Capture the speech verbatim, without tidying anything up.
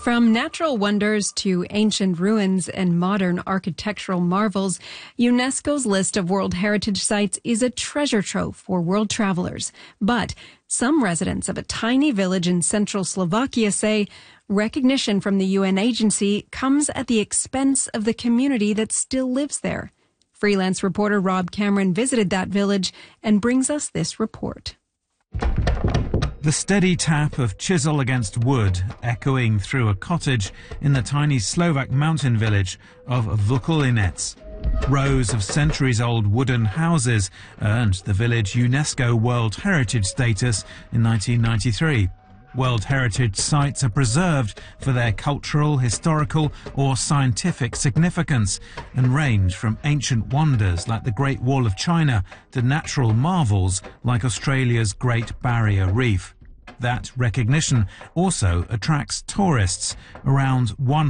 From natural wonders to ancient ruins and modern architectural marvels, UNESCO's list of World Heritage Sites is a treasure trove for world travelers. But some residents of a tiny village in central Slovakia say recognition from the U N agency comes at the expense of the community that still lives there. Freelance reporter Rob Cameron visited that village and brings us this report. The steady tap of chisel against wood echoing through a cottage in the tiny Slovak mountain village of Vukolinec. Rows of centuries-old wooden houses earned the village UNESCO World Heritage status in nineteen ninety-three. World Heritage sites are preserved for their cultural, historical or scientific significance and range from ancient wonders like the Great Wall of China to natural marvels like Australia's Great Barrier Reef. That recognition also attracts tourists. Around one